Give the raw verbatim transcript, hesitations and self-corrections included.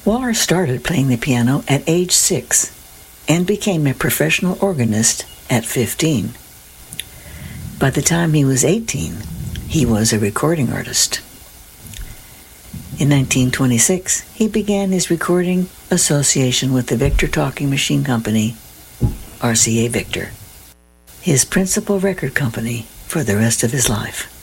Waller started playing the piano at age six and became a professional organist at fifteen. By the time he was eighteen, he was a recording artist. In nineteen twenty-six, he began his recording association with the Victor Talking Machine Company, R C A Victor, his principal record company for the rest of his life.